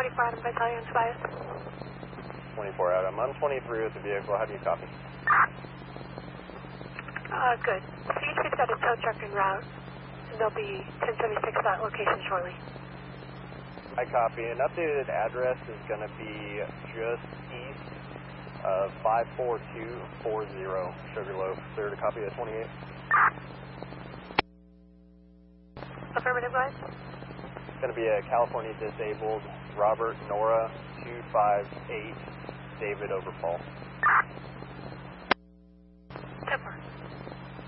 24 Adam Battalion, Tobias. 24 Adam. I'm 23 with the vehicle. How do you copy? Good. CH-6's got a tow truck en route, and they'll be 1076 at that location shortly. I copy. An updated address is going to be just east of 54240 Sugarloaf. Clear to copy at 28. Affirmative, guys. It's going to be a California disabled Robert Nora 258 David over Paul.